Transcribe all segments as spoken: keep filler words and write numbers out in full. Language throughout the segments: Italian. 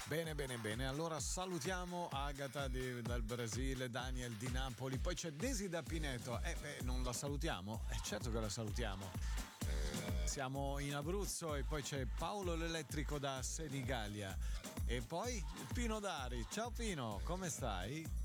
Bene, bene, bene. Allora salutiamo Agata di, dal Brasile, Daniel di Napoli, poi c'è Desi da Pineto. Eh, beh, non la salutiamo? Eh, certo che la salutiamo. Siamo in Abruzzo e poi c'è Paolo l'Elettrico da Senigallia. E poi Pino Dari. Ciao Pino, come stai?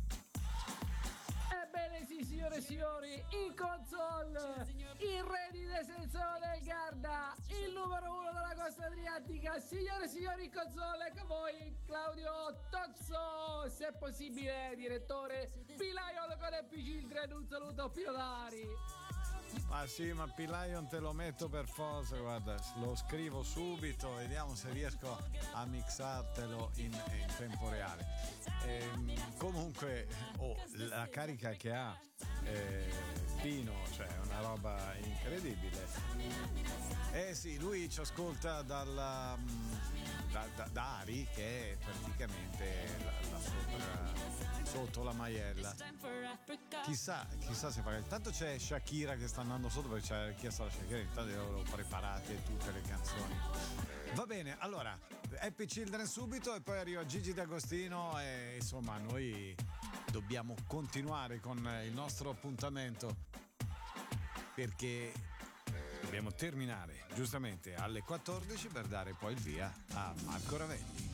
Ebbene sì, signore e signori, in console il re di descensione del Garda, il numero uno della costa adriatica. Signore e signori, in console con voi Claudio Tozzo, se è possibile direttore P-Lion con Happy Children. Un saluto a Pino Dari. Ma sì, ma P-Lion te lo metto per forza, guarda, lo scrivo subito, vediamo se riesco a mixartelo in, in tempo reale. Ehm, comunque, oh, la carica che ha eh, Pino, cioè è una roba incredibile. Eh sì, lui ci ascolta dalla, da, da, da Ari, che è praticamente la, la sopra, sotto la maiella. Chissà, chissà se fa. Intanto c'è Shakira che sta andando sotto, perché c'è chiesto la Shakira, intanto io ho preparate tutte le canzoni. Va bene, allora Happy Children subito e poi arriva Gigi D'Agostino e insomma noi dobbiamo continuare con il nostro appuntamento perché dobbiamo terminare giustamente alle quattordici per dare poi il via a Marco Ravelli.